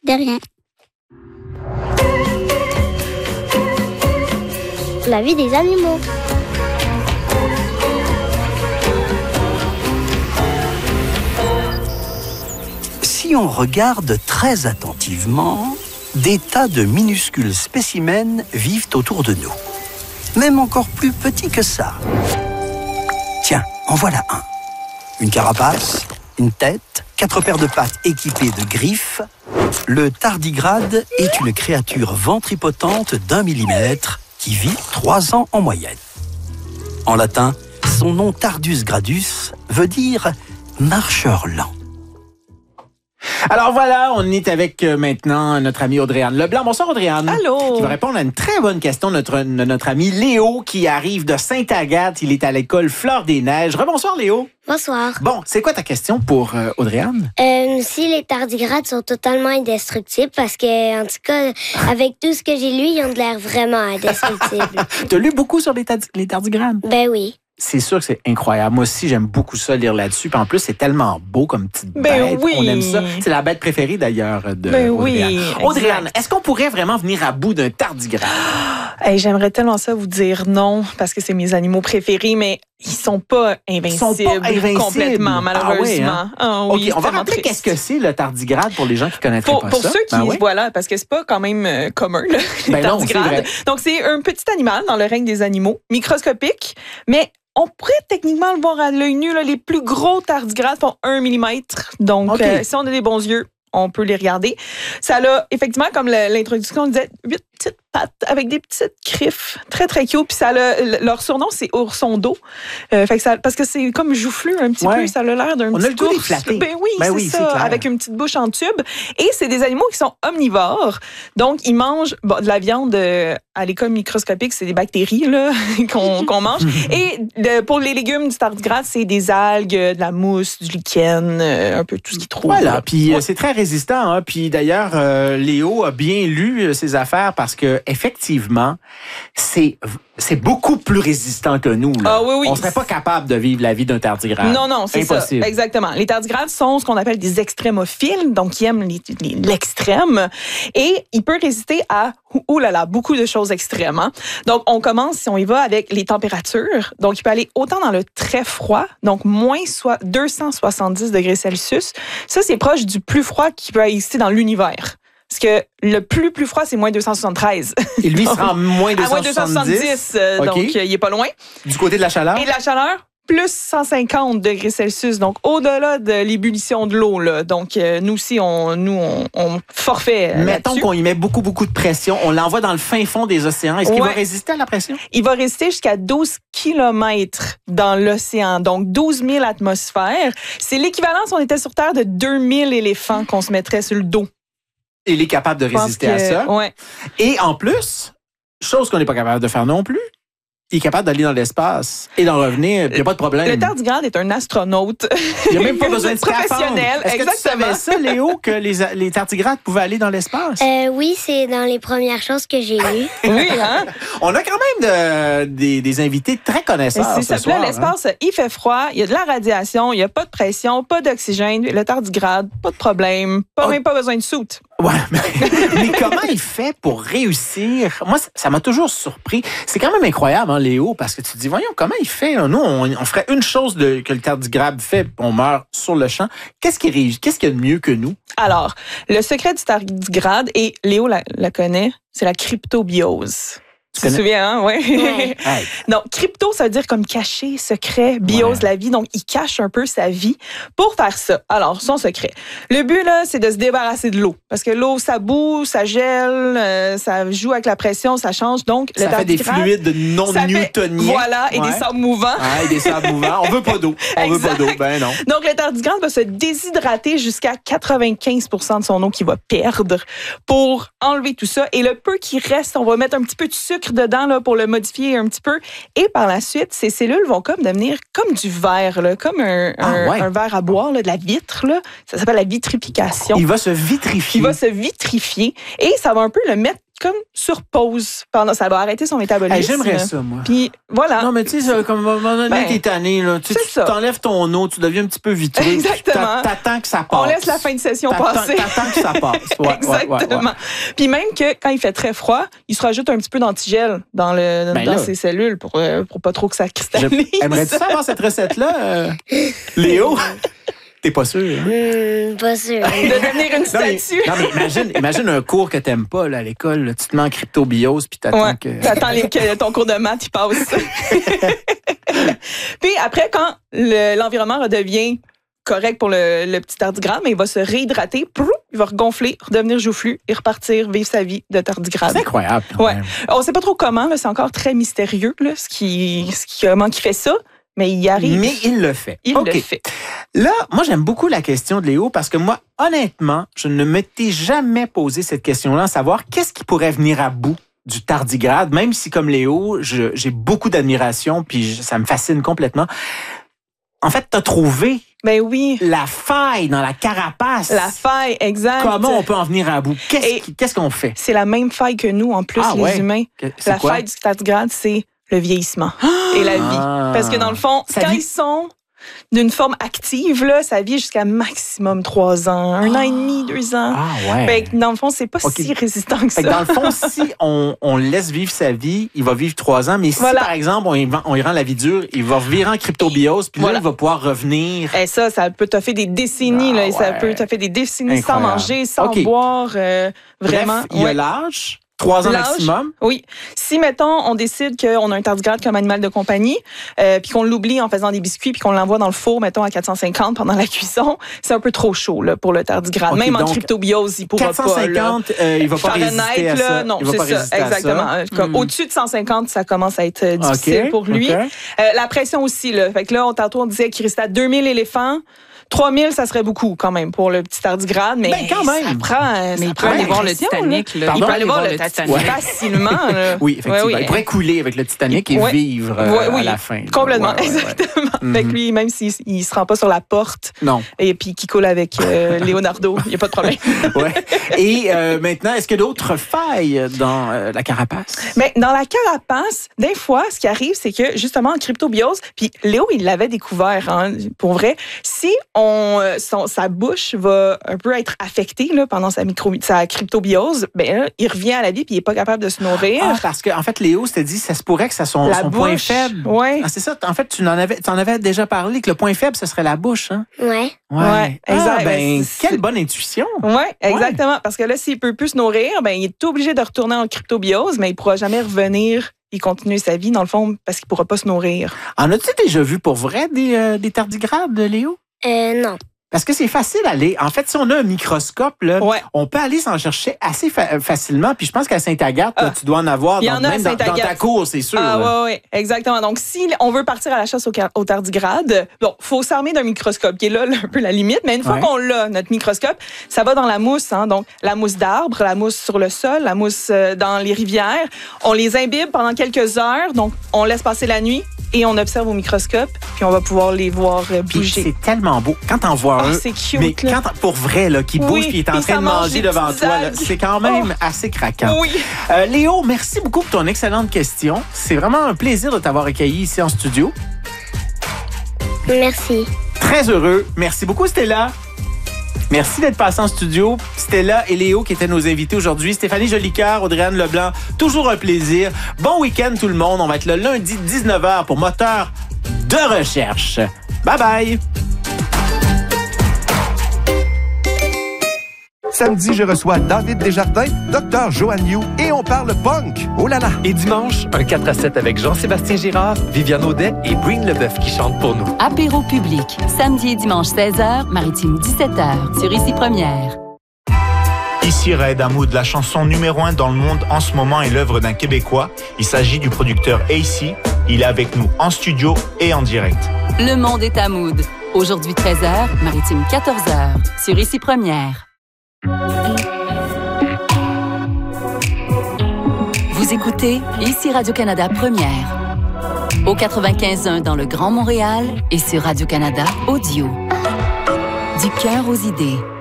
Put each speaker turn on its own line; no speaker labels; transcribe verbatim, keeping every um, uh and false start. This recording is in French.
De rien. La vie des animaux.
Si on regarde très attentivement, des tas de minuscules spécimens vivent autour de nous. Même encore plus petits que ça. Tiens, en voilà un. Une carapace, une tête, quatre paires de pattes équipées de griffes. Le tardigrade est une créature ventripotente d'un millimètre qui vit trois ans en moyenne. En latin, son nom Tardus gradus veut dire marcheur lent.
Alors voilà, on est avec euh, maintenant notre amie Audrey-Anne Leblanc. Bonsoir Audrey-Anne.
Allô.
Qui va répondre à une très bonne question de notre, de notre ami Léo qui arrive de Sainte-Agathe. Il est à l'école Fleur des Neiges. Rebonsoir Léo.
Bonsoir.
Bon, c'est quoi ta question pour euh, Audrey-Anne?
Euh, si les tardigrades sont totalement indestructibles, parce que, en tout cas, avec tout ce que j'ai lu, ils ont de l'air vraiment indestructibles.
T'as lu beaucoup sur les, tadi- les tardigrades?
Ben oui.
C'est sûr que c'est incroyable. Moi aussi, j'aime beaucoup ça, lire là-dessus. Puis en plus, c'est tellement beau comme petite
Ben
bête.
oui.
On aime ça. C'est la bête préférée, d'ailleurs, de
Ben
Audrey-Anne.
oui,
Audrey-Anne,
exact.
est-ce qu'on pourrait vraiment venir à bout d'un tardigrade?
Hey, j'aimerais tellement ça vous dire non, parce que c'est mes animaux préférés, mais ils sont pas invincibles,
sont pas invincibles.
complètement, malheureusement.
Ah ouais, hein?
Ah
OK,
oui,
on va
c'est
rappeler
tellement
qu'est-ce que
triste.
c'est le tardigrade pour les gens qui connaîtraient
Pour,
pas
pour
ça.
ceux qui,
Ben oui.
voilà, parce que c'est pas quand même euh, commun, là, les
Ben non,
tardigrades.
c'est vrai.
Donc, c'est un petit animal dans le règne des animaux, microscopique, mais on pourrait techniquement le voir à l'œil nu. Là, les plus gros tardigrades font un millimètre. Donc,
OK.
euh, si on a des bons yeux, on peut les regarder. Ça a, effectivement, comme le- l'introduction disait, huit petites pattes avec des petites griffes. Très, très cute. Puis ça a, leur surnom, c'est ourson d'eau. Euh, fait que ça, parce que c'est comme joufflu un petit
Ouais.
peu. Ça a l'air d'un
On
petit
a le goût d'y
ours.
flatter.
Ben oui,
Ben
c'est
oui, c'est
ça.
clair.
Avec une petite bouche en tube. Et c'est des animaux qui sont omnivores. Donc, ils mangent bon, de la viande euh, à l'école microscopique. C'est des bactéries là, qu'on qu'on mange. Et de- pour les légumes du tardigrade, c'est des algues, de la mousse, du lichen, euh, un peu tout ce qu'ils trouvent.
Voilà,
là.
puis euh,
Ouais.
c'est très résistant. Hein? Puis d'ailleurs, euh, Léo a bien lu euh, ses affaires parce que effectivement, c'est c'est beaucoup plus résistant que nous. Là.
Ah oui, oui.
On serait pas capable de vivre la vie d'un tardigrade.
Non, non, c'est ça.
Impossible.
Exactement. Les tardigrades sont ce qu'on appelle des extrémophiles, donc ils aiment les- les- l'extrême. Et il peut résister à, oh là là, beaucoup de choses extrêmes. Hein. Donc, on commence, si on y va, avec les températures. Donc, il peut aller autant dans le très froid, donc moins soit deux cent soixante-dix degrés Celsius. Ça, c'est proche du plus froid qui peut exister dans l'univers. Parce que le plus, plus froid, c'est moins deux cent soixante-treize.
Et lui, il sera moins deux
À moins
cent
deux cent
soixante-dix.
soixante-dix, euh,
OK.
donc euh, il est pas loin.
Du côté de la chaleur?
Et la chaleur, plus cent cinquante degrés Celsius, donc au-delà de l'ébullition de l'eau. Là. Donc, euh, nous aussi, on, nous, on, on forfait euh,
Mettons
là-dessus.
qu'on y met beaucoup, beaucoup de pression. On l'envoie dans le fin fond des océans. Est-ce qu'il
Ouais.
va résister à la pression?
Il va rester jusqu'à douze kilomètres dans l'océan, donc douze mille atmosphères. C'est l'équivalent, si on était sur Terre, de deux mille éléphants qu'on se mettrait sur le dos.
Il est capable de
Je pense
résister
que-
à ça.
Ouais.
Et en plus, chose qu'on n'est pas capable de faire non plus, il est capable d'aller dans l'espace et d'en revenir. Il n'y a pas de problème.
Le tardigrade est un astronaute.
Il n'y a même pas besoin de scaphandre.
professionnel.
Est-ce que tu
Exactement.
savais ça, Léo, que les, les tardigrades pouvaient aller dans l'espace?
Euh, oui, c'est dans les premières choses que j'ai lues.
Oui, hein?
On a quand même de- des, des invités très connaisseurs
C'est
ce
ça. Puis là,
soir. hein.
l'espace, il fait froid, il y a de la radiation, il n'y a pas de pression, pas d'oxygène. Le tardigrade, pas de problème, pas,
Oh.
même pas besoin de soute.
Ouais, mais, mais comment il fait pour réussir? Moi, ça- ça m'a toujours surpris. C'est quand même incroyable, hein, Léo, parce que tu te dis, voyons, comment il fait? Là? Nous, on, on ferait une chose de- que le tardigrade fait, puis on meurt sur le champ. Qu'est-ce qui réussit? Qu'est-ce qu'il y a de mieux que nous?
Alors, le secret du tardigrade, et Léo la, la connaît, c'est la cryptobiose. Tu te
connais?
souviens, hein? Ouais.
Ouais.
Hey,
Donc, crypto, ça veut dire comme caché, secret, biose,
Ouais.
la vie. Donc, il cache un peu sa vie pour faire ça. Alors, son secret. Le but, là, c'est de se débarrasser de l'eau. Parce que l'eau, ça boue, ça gèle, euh, ça joue avec la pression, ça change. Donc, le
ça fait des
tardigrade,
fluides
ça fait-
non-newtoniens.
Voilà, et
Ouais.
des sables mouvants.
Ouais, et des sables mouvants. On veut pas d'eau. On veut pas
Exact.
d'eau. Ben non.
Donc, le tardigrade va se déshydrater jusqu'à quatre-vingt-quinze pour cent de son eau qu'il va perdre pour enlever tout ça. Et le peu qui reste, on va mettre un petit peu de sucre dedans là, pour le modifier un petit peu. Et par la suite, ces cellules vont comme devenir comme du verre, là, comme un,
Ah,
un,
ouais.
un verre à boire, là, de la vitre. Là. Ça s'appelle la vitrification.
Il va se vitrifier.
Il va se vitrifier et ça va un peu le mettre comme sur pause pendant ça va arrêter son métabolisme.
Hey, j'aimerais ça, moi.
Puis voilà.
Non, mais tu sais, comme à un moment donné,
Ben,
t'es tanné, là. Tu sais,
c'est
tu
ça.
t'enlèves ton eau, tu deviens un petit peu vitreux.
Exactement.
T'attends que ça passe.
On laisse la fin de session
T'attends-
passer.
T'attends que ça passe. Ouais,
Exactement.
ouais, ouais, ouais.
Puis même que quand il fait très froid, il se rajoute un petit peu d'antigel dans, le,
Ben
dans
là.
ses cellules pour, euh, pour pas trop que ça cristallise.
Aimerais-tu savoir cette recette-là, euh, Léo? T'es pas sûr, hein?
Hmm, pas sûr.
De devenir une
Non, mais,
statue.
non, mais imagine, imagine un cours que t'aimes pas là, à l'école. Là. Tu te mets en cryptobiose puis t'attends
Ouais,
que...
t'attends les- que ton cours de maths, il passe. Puis après, quand le- l'environnement redevient correct pour le, le petit tardigrade, mais il va se réhydrater, prou, il va regonfler, redevenir joufflu et repartir vivre sa vie de tardigrade.
C'est incroyable. quand
Ouais.
même.
On sait pas trop comment, là, c'est encore très mystérieux, là, ce qui, ce qui, comment il fait ça, mais il y arrive.
Mais il le fait.
il
OK.
le fait.
Là, moi, j'aime beaucoup la question de Léo parce que moi, honnêtement, je ne m'étais jamais posé cette question-là, savoir qu'est-ce qui pourrait venir à bout du tardigrade, même si, comme Léo, je- j'ai beaucoup d'admiration puis je- ça me fascine complètement. En fait, tu as trouvé
Ben oui,
la faille dans la carapace.
la faille, exact.
Comment on peut en venir à bout? Qu'est-ce
Et-
qui- qu'est-ce qu'on fait?
C'est la même faille que nous, en plus,
Ah
les
ouais?
humains.
Que- c'est
La
quoi?
faille du tardigrade, c'est le vieillissement et la vie.
Ah.
Parce que dans le fond,
Ça
quand
vit-
ils sont d'une forme active, là, ça vit jusqu'à maximum trois ans, un an et demi, deux ans.
Ah ouais.
Fait que dans le fond, c'est pas
Ok.
si résistant que ça.
Fait que dans le fond, si on, on le laisse vivre sa vie, il va vivre trois ans. Mais si,
Voilà.
par exemple, on y, on y rend la vie dure, il va revirer en cryptobiose, puis
Voilà.
là, il va pouvoir revenir.
Et ça, ça peut te faire des décennies,
Ah
là, et ça
ouais.
peut te faire des décennies
Incroyable.
sans manger, sans
Ok.
boire, euh, vraiment.
Bref, il y a
Ouais.
l'âge, trois ans
L'âge,
maximum.
Oui. Si, mettons, on décide qu'on a un tardigrade comme animal de compagnie, euh, puis qu'on l'oublie en faisant des biscuits, puis qu'on l'envoie dans le four, mettons, à quatre cent cinquante pendant la cuisson, c'est un peu trop chaud là, pour le tardigrade.
Ok,
Même en
donc,
cryptobiose, il pourra
quatre cent
pas. Là.
cinquante, euh, il va pas résister
Fahrenheit,
à
là,
ça.
non,
il va
c'est
pas
ça,
résister à
exactement.
ça.
Euh, Comme
Hmm.
Au-dessus de cent cinquante, ça commence à être euh, difficile
Ok,
pour lui.
ok.
Euh, la pression aussi, là. Fait que là, on, tantôt, on disait qu'il restait à deux mille éléphants. trois mille, ça serait beaucoup quand même pour le petit tardigrade, mais
Ben, quand même.
ça prend.
Mais
ça
il
prend
peut aller
une
voir le
pression,
Titanic.
là.
Là.
Pardon?
Il peut aller voir le
Titanic.
Titanic facilement. là.
Oui, effectivement.
Ouais, oui.
Il pourrait couler avec le Titanic et
Ouais.
vivre euh,
Ouais, oui,
à la fin.
Complètement,
Ouais, ouais, ouais.
exactement.
Mhm.
Fait que lui, même s'il ne se rend pas sur la porte
Non.
et puis qu'il coule avec euh, Leonardo, il n'y a pas de problème.
Ouais. Et euh, maintenant, est-ce qu'il y a d'autres failles dans euh, la carapace?
Mais dans la carapace, des fois, ce qui arrive, c'est que justement en cryptobiose, puis Léo, il l'avait découvert, hein, pour vrai, si on, euh, son, sa bouche va un peu être affectée là, pendant sa, micro, sa cryptobiose, ben, là, il revient à la vie puis il n'est pas capable de se nourrir.
Ah, parce qu'en en fait, Léo s'était dit, ça se pourrait que ça son,
La
son point
bouche,
faible.
ouais.
Ah, c'est ça. En fait, tu en avais, tu en avais déjà parlé que le point faible, ce serait la bouche, hein?
Ouais.
Ouais,
Ah,
exact.
ben,
C'est-
quelle bonne intuition.
Oui, exactement. Parce que là, s'il peut plus se nourrir, ben, il est obligé de retourner en cryptobiose, mais il ne pourra jamais revenir et continuer sa vie, dans le fond, parce qu'il ne pourra pas se nourrir.
En as-tu déjà vu pour vrai des, euh, des tardigrades, Léo?
Euh, non.
Parce que c'est facile à aller. En fait, si on a un microscope, là,
Ouais.
on peut aller s'en chercher assez fa- facilement. Puis je pense qu'à Sainte-Agathe, là,
Ah.
tu dois en avoir
Il y
dans,
en a à
même dans, dans
Sainte-Agathe.
ta cour, c'est sûr.
Ah
là.
oui, oui, exactement. Donc, si on veut partir à la chasse au, car- au tardigrade, bon, faut s'armer d'un microscope qui est là, là, un peu la limite. Mais une fois
Ouais.
qu'on l'a, notre microscope, ça va dans la mousse. Hein, donc, la mousse d'arbre, la mousse sur le sol, la mousse euh, dans les rivières. On les imbibe pendant quelques heures. Donc, on laisse passer la nuit et on observe au microscope. Puis, on va pouvoir les voir euh,
Puis
bouger.
c'est tellement beau. Quand t'en vois
Ah,
un,
c'est cute,
mais
là.
quand t'en- pour vrai, là, qui
Oui,
bouge puis il est en
puis
train
ça
de
mange
manger
des
devant
petites
toi, là,
algues.
c'est quand même assez craquant.
Oui.
Euh, Léo, merci beaucoup pour ton excellente question. C'est vraiment un plaisir de t'avoir accueilli ici en studio.
Merci.
Très heureux. Merci beaucoup, Stella. Merci d'être passé en studio. Stella et Léo qui étaient nos invités aujourd'hui. Stéphanie Jolicoeur, Audrey-Anne Leblanc, toujours un plaisir. Bon week-end tout le monde. On va être le lundi dix-neuf heures pour Moteur de recherche. Bye bye.
Samedi, je reçois David Desjardins, Docteur Joanne Yu et on parle punk. Oh là là!
Et dimanche, un quatre à sept avec Jean-Sébastien Girard, Viviane Audet et Breen Leboeuf qui chantent pour nous.
Apéro public, samedi et dimanche seize heures, Maritime dix-sept heures, sur Ici Première.
Ici Raed Hamoud, la chanson numéro un dans le monde en ce moment est l'œuvre d'un Québécois. Il s'agit du producteur A C. Il est avec nous en studio et en direct.
Le monde est à mood. Aujourd'hui treize heures, Maritime quatorze heures, sur Ici Première. Vous écoutez Ici Radio-Canada Première. Au quatre-vingt-quinze un dans le Grand Montréal et sur Radio-Canada Audio. Du cœur aux idées.